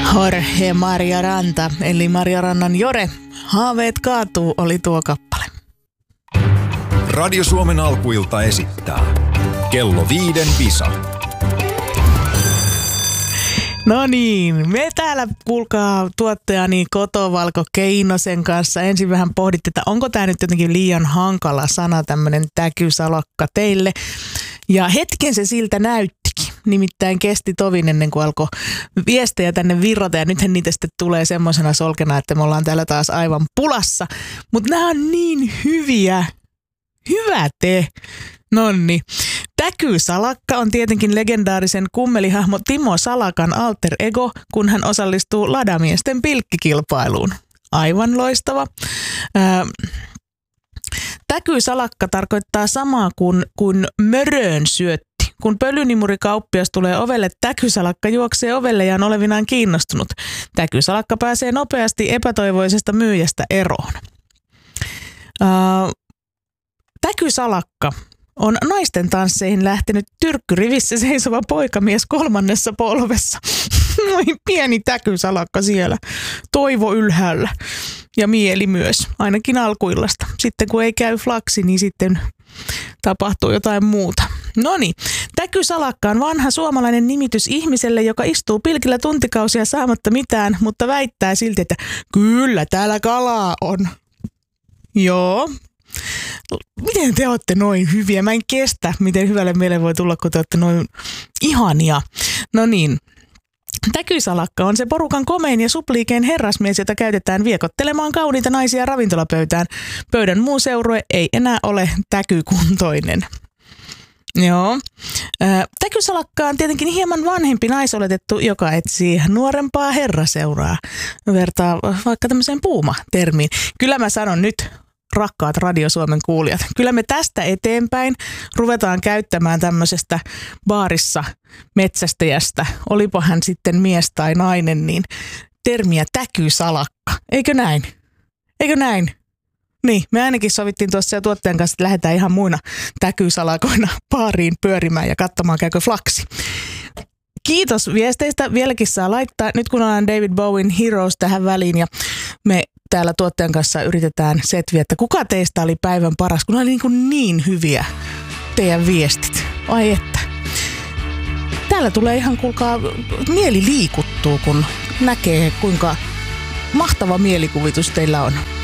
Jorge Maria Ranta, eli Maria Rannan Jore. Haaveet kaatuu oli tuo kappale. Radio Suomen alkuilta esittää Kello 5 Visa. No niin, me täällä kuulkaa tuottajani Kotovalko Keinosen kanssa ensin vähän pohdittiin, että onko tämä nyt jotenkin liian hankala sana, tämmöinen täkysalakka teille. Ja hetken se siltä näyttikin. Nimittäin kesti tovin ennen kuin alkoi viestejä tänne virrata ja nythän niitä sitten tulee semmoisena solkena, että me ollaan täällä taas aivan pulassa. Mutta nämä on niin hyviä. Hyvä te. Nonni. Täkysalakka on tietenkin legendaarisen kummelihahmo Timo Salakan alter ego, kun hän osallistuu ladamiesten pilkkikilpailuun. Aivan loistava. Täkysalakka tarkoittaa samaa kuin mörön syötti. Kun pölynimurikauppias tulee ovelle, täkysalakka juoksee ovelle ja on olevinaan kiinnostunut. Täkysalakka pääsee nopeasti epätoivoisesta myyjästä eroon. Täkysalakka on naisten tansseihin lähtenyt tyrkkyrivissä seisova poikamies 3. polvessa. Noin pieni täkysalakka siellä. Toivo ylhäällä. Ja mieli myös, ainakin alkuillasta. Sitten kun ei käy flaksi, niin sitten tapahtuu jotain muuta. Noniin, täkysalakka on vanha suomalainen nimitys ihmiselle, joka istuu pilkillä tuntikausia saamatta mitään, mutta väittää silti, että kyllä täällä kalaa on. Joo. Miten te olette noin hyviä? Mä en kestä, miten hyvälle mieleen voi tulla, kun te olette noin ihania. No niin. Täkysalakka on se porukan komein ja supliikeen herrasmies, jota käytetään viekottelemaan kauniita naisia ravintolapöytään. Pöydän muu seurue ei enää ole täkykuntoinen. Joo. Täkysalakka on tietenkin hieman vanhempi naisoletettu, joka etsii nuorempaa herraseuraa. Vertaa vaikka tämmöiseen puuma-termiin. Kyllä mä sanon nyt, rakkaat Radio Suomen kuulijat, kyllä me tästä eteenpäin ruvetaan käyttämään tämmöisestä baarissa metsästäjästä, olipa hän sitten mies tai nainen, niin termiä täkysalakka. Eikö näin? Eikö näin? Niin, me ainakin sovittiin tuossa ja tuottajan kanssa, että lähdetään ihan muina täkysalakoina baariin pyörimään ja katsomaan, käykö flaksi. Kiitos viesteistä. Vieläkin saa laittaa. Nyt kun ollaan David Bowen Heroes tähän väliin ja me täällä tuottajan kanssa yritetään setviä, että kuka teistä oli päivän paras, kun oli niin hyviä teidän viestit. Ai että. Täällä tulee ihan, kuulkaa, mieli liikuttuu, kun näkee, kuinka mahtava mielikuvitus teillä on.